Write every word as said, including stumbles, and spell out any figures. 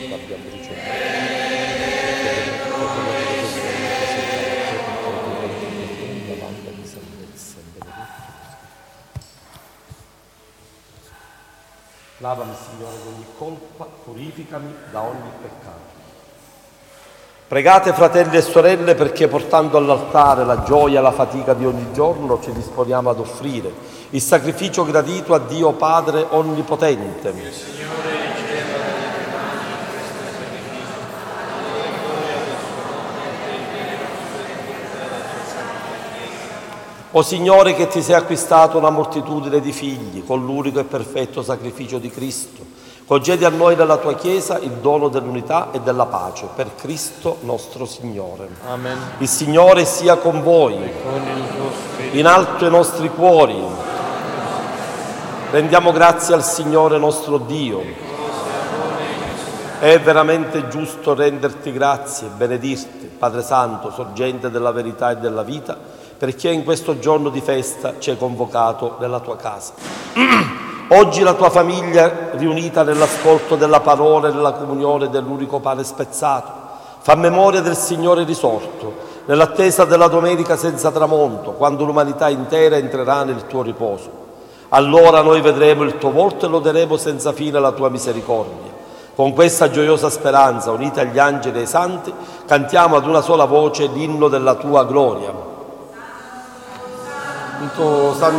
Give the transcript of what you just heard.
che abbiamo ricevuto. Lavami, Signore, da ogni colpa, purificami da ogni peccato. Pregate, fratelli e sorelle, perché portando all'altare la gioia e la fatica di ogni giorno ci disponiamo ad offrire il sacrificio gradito a Dio Padre Onnipotente. Il Signore riceva dalle mani questo sacrificio, alla gloria del suo nome e per la tua santa Chiesa. O Signore, che ti sei acquistato una moltitudine di figli con l'unico e perfetto sacrificio di Cristo, concedi a noi nella tua Chiesa il dono dell'unità e della pace, per Cristo nostro Signore. Amen. Il Signore sia con voi, Con il tuo spirito. in alto i nostri cuori. Rendiamo grazie al Signore nostro Dio. È veramente giusto renderti grazie e benedirti, Padre Santo, sorgente della verità e della vita, perché in questo giorno di festa ci hai convocato nella tua casa. Oggi la tua famiglia, riunita nell'ascolto della parola e nella comunione dell'unico pane spezzato, fa memoria del Signore risorto, nell'attesa della domenica senza tramonto, quando l'umanità intera entrerà nel tuo riposo. Allora noi vedremo il tuo volto e loderemo senza fine la tua misericordia. Con questa gioiosa speranza, unita agli angeli e ai santi, cantiamo ad una sola voce l'inno della tua gloria. Santo, Santo,